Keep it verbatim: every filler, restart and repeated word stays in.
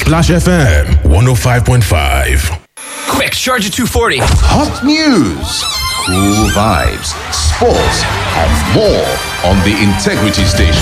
Splash F M one oh five point five. Quick, charge at two forty. Hot news, cool vibes, sports, and more on the Integrity Station.